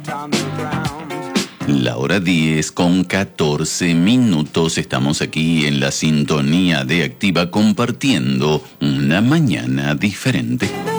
La hora 10 con 14 minutos. Estamos aquí en la sintonía de Activa compartiendo una mañana diferente.